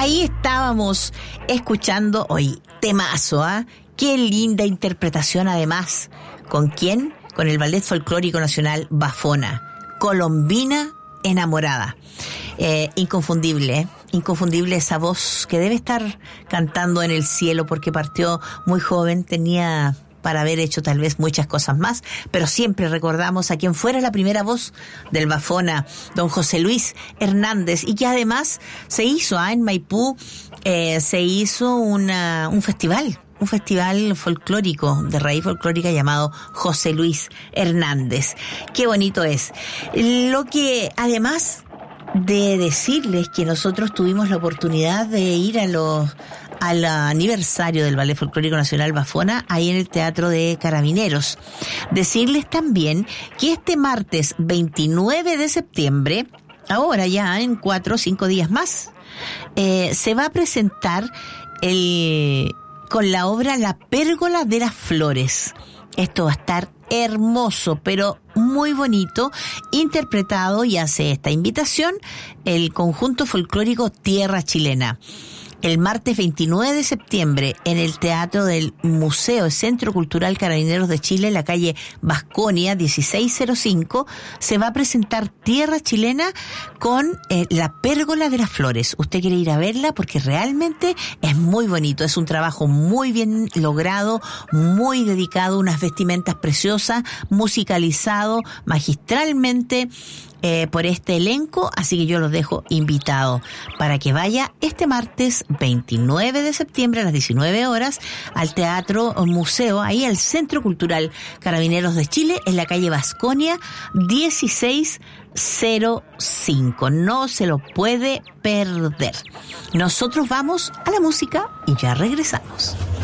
Ahí estábamos escuchando hoy temazo, ¿ah? Qué linda interpretación además. ¿Con quién? Con el Ballet Folclórico Nacional Bafona. Colombina enamorada. Inconfundible, ¿eh? Inconfundible esa voz que debe estar cantando en el cielo porque partió muy joven, tenía para haber hecho tal vez muchas cosas más, pero siempre recordamos a quien fuera la primera voz del Bafona, don José Luis Hernández, y que además se hizo en Maipú, se hizo un festival folclórico, de raíz folclórica llamado José Luis Hernández. Qué bonito es. Lo que además de decirles que nosotros tuvimos la oportunidad de ir al aniversario del Ballet Folclórico Nacional Bafona, ahí en el Teatro de Carabineros. Decirles también que este martes 29 de septiembre, ahora ya en 4 o 5 días más, se va a presentar con la obra La Pérgola de las Flores. Esto va a estar hermoso, pero muy bonito, interpretado, y hace esta invitación el conjunto folclórico Tierra Chilena. El martes 29 de septiembre, en el Teatro del Museo Centro Cultural Carabineros de Chile, en la calle Vasconia 1605, se va a presentar Tierra Chilena con La Pérgola de las Flores. Usted quiere ir a verla porque realmente es muy bonito. Es un trabajo muy bien logrado, muy dedicado, unas vestimentas preciosas, musicalizado magistralmente por este elenco, así que yo los dejo invitados para que vaya este martes 29 de septiembre a las 19 horas al Teatro Museo, ahí al Centro Cultural Carabineros de Chile, en la calle Vasconia 1605. No se lo puede perder. Nosotros vamos a la música y ya regresamos.